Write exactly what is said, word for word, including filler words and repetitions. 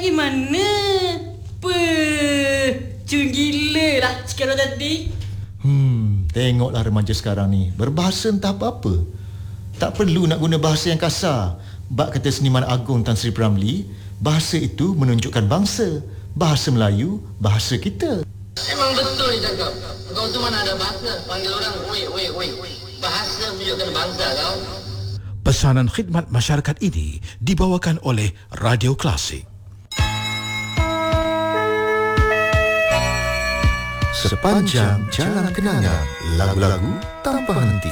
pergi mana? Puh, cun gila lah sekarang tadi. Hmm, tengoklah remaja sekarang ni. Berbahasa entah apa-apa. Tak perlu nak guna bahasa yang kasar. Bak kata seniman agung Tan Sri Pramli, bahasa itu menunjukkan bangsa. Bahasa Melayu, bahasa kita. Emang betul dia cakap. Kau tu mana ada bahasa. Panggil orang, oi, oi, oi. Bahasa menunjukkan bangsa kau. Pesanan khidmat masyarakat ini dibawakan oleh Radio Klasik. Sepanjang jalan kenangan, lagu-lagu tanpa henti.